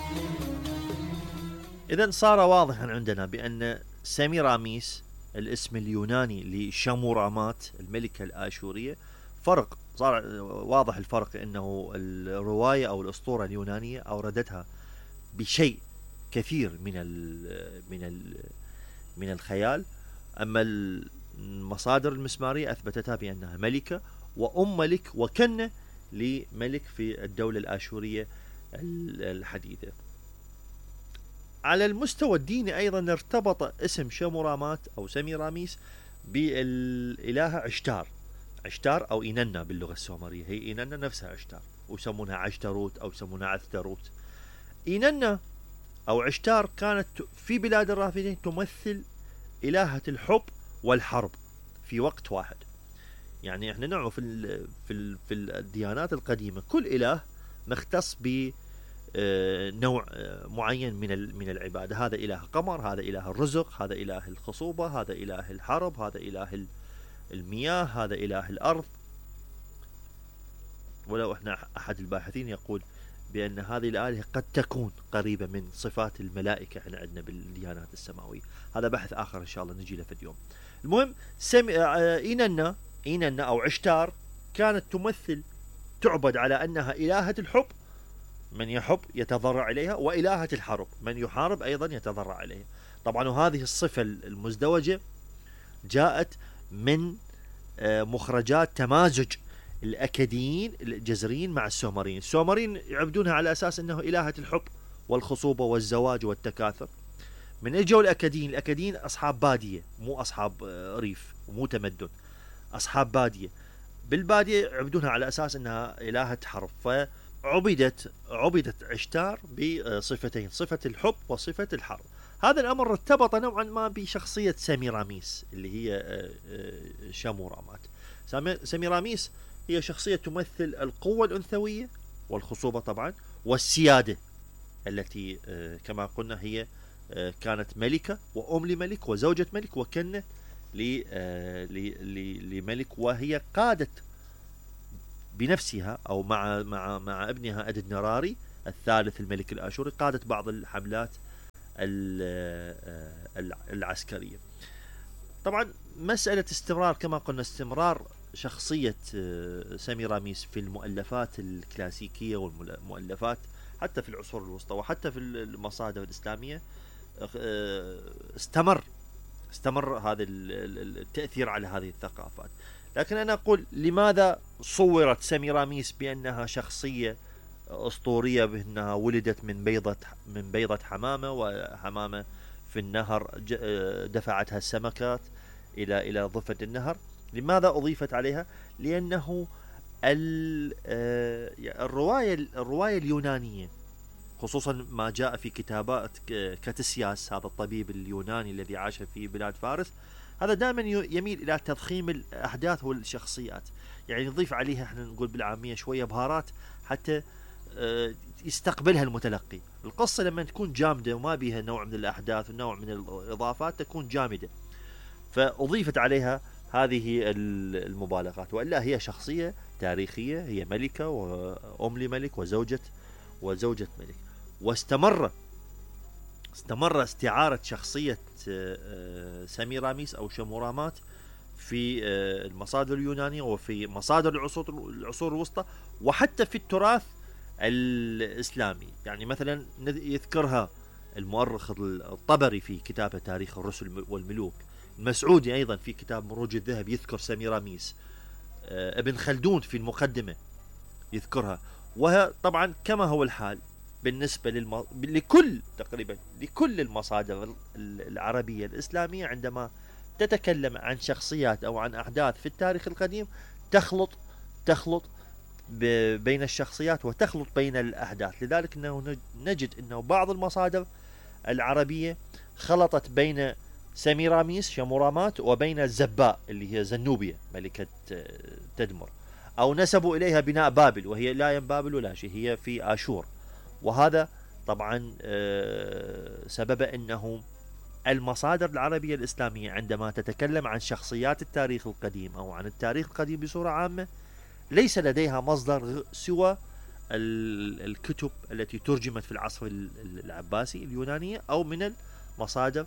إذن صار واضحا عندنا بأن سميراميس الاسم اليوناني لشامورامات الملكة الآشورية فرق، صار واضح الفرق، أنه الرواية أو الأسطورة اليونانية أوردتها بشيء كثير من الخيال، أما المصادر المسمارية أثبتتها بأنها ملكة وأم ملك وكنة لملك في الدولة الآشورية الحديثة. على المستوى الديني أيضا ارتبط اسم شامورامات أو سميراميس بالإلهة عشتار، عشتار أو إيننا باللغة السومرية، هي إيننا نفسها عشتار، ويسمونها عشتروت أو يسمونها عثتروت. إيننا أو عشتار كانت في بلاد الرافدين تمثل إلهة الحب والحرب في وقت واحد. يعني احنا نعرف في الديانات القديمة كل إله مختص ب نوع معين من العبادة، هذا إله قمر، هذا إله الرزق، هذا إله الخصوبة، هذا إله الحرب، هذا إله المياه، هذا إله الأرض. ولو احنا أحد الباحثين يقول بأن هذه الآلهة قد تكون قريبة من صفات الملائكة احنا عندنا بالديانات السماوية، هذا بحث آخر إن شاء الله نجي له في اليوم. المهم إيننا أو عشتار كانت تعبد على أنها إلهة الحب، من يحب يتضرع إليها، وإلهة الحرب، من يحارب أيضا يتضرع إليها. طبعا وهذه الصفة المزدوجة جاءت من مخرجات تمازج الأكاديين الجزريين مع السومريين. السومريين يعبدونها على أساس أنه إلهة الحب والخصوبة والزواج والتكاثر. من اجوا الأكاديين أصحاب بادية، مو أصحاب ريف ومو تمدن، أصحاب بادية، بالبادية يعبدونها على أساس أنها إلهة حرب، عبدت عشتار بصفتين، صفة الحب وصفة الحرب. هذا الأمر ارتبط نوعا ما بشخصية سميراميس اللي هي شامورامات. سميراميس هي شخصية تمثل القوة الأنثوية والخصوبة طبعا والسيادة، التي كما قلنا هي كانت ملكة وأم لملك وزوجة ملك وكنة لملك، وهي قادت بنفسها أو مع ابنها أدنراري الثالث الملك الآشوري، قادت بعض الحملات العسكرية. طبعا مسألة استمرار كما قلنا، استمرار شخصية سميراميس في المؤلفات الكلاسيكية والمؤلفات حتى في العصور الوسطى وحتى في المصادر الإسلامية، استمر هذا التأثير على هذه الثقافات. لكن أنا أقول لماذا صورت سميراميس بأنها شخصية أسطورية، بأنها ولدت من بيضة حمامة، وحمامة في النهر دفعتها السمكات إلى ضفة النهر. لماذا أضيفت عليها؟ لأنه الرواية اليونانية، خصوصا ما جاء في كتابات كاتسياس هذا الطبيب اليوناني الذي عاش في بلاد فارس، هذا دائما يميل إلى تضخيم الأحداث والشخصيات، يعني نضيف عليها احنا نقول بالعامية شوية بهارات حتى يستقبلها المتلقي. القصة لما تكون جامدة وما بيها نوع من الأحداث ونوع من الإضافات تكون جامدة، فأضيفت عليها هذه المبالغات، وإلا هي شخصية تاريخية، هي ملكة وأم لملك وزوجة ملك. واستمر استعارة شخصية سميراميس أو شامورامات في المصادر اليونانية وفي مصادر العصور الوسطى وحتى في التراث الإسلامي. يعني مثلا يذكرها المؤرخ الطبري في كتابه تاريخ الرسل والملوك، المسعودي أيضا في كتاب مروج الذهب يذكر سميراميس، ابن خلدون في المقدمة يذكرها. وهي طبعا كما هو الحال بالنسبة تقريبا لكل المصادر العربية الإسلامية، عندما تتكلم عن شخصيات أو عن أحداث في التاريخ القديم تخلط بين الشخصيات وتخلط بين الأحداث. لذلك أنه نجد أنه بعض المصادر العربية خلطت بين سميراميس شامورامات وبين الزباء اللي هي زنوبيا ملكة تدمر، أو نسبوا إليها بناء بابل وهي لا بابل ولا شيء، هي في آشور. وهذا طبعا سبب أنه المصادر العربية الإسلامية عندما تتكلم عن شخصيات التاريخ القديم أو عن التاريخ القديم بصورة عامة ليس لديها مصدر سوى الكتب التي ترجمت في العصر العباسي اليونانية أو من المصادر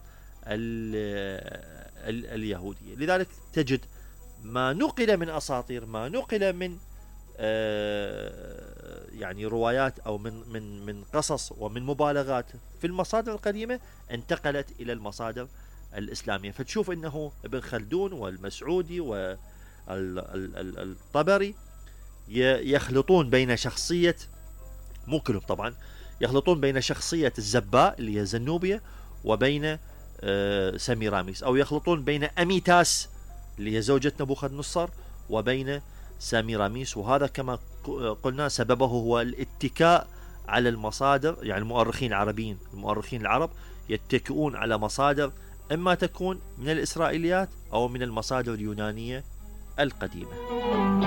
اليهودية. لذلك تجد ما نقل من أساطير، ما نقل من يعني روايات أو من قصص ومن مبالغات في المصادر القديمة انتقلت إلى المصادر الإسلامية. فتشوف أنه ابن خلدون والمسعودي والطبري يخلطون بين شخصية، مو كلهم طبعا، يخلطون بين شخصية الزباء اللي هي زنوبيا وبين سميراميس، أو يخلطون بين أميتاس اللي هي زوجة نبوخذ نصر وبين سميراميس. وهذا كما قلنا سببه هو الاتكاء على المصادر، يعني المؤرخين العربيين، المؤرخين العرب يتكئون على مصادر إما تكون من الإسرائيليات أو من المصادر اليونانية القديمة.